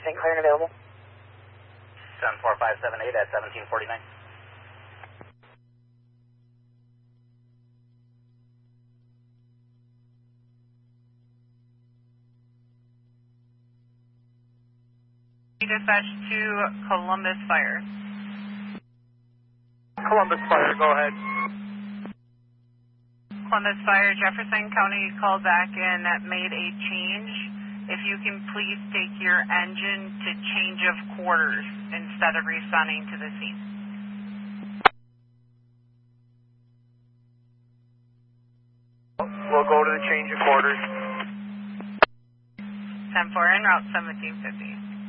St. Clair and available. 74578 at 1749. Dispatch to Columbus Fire. Columbus Fire, go ahead. Columbus Fire, Jefferson County called back and made a change. If you can please take your engine to change of quarters instead of responding to the scene. We'll go to the change of quarters. 10-4 en route 1750.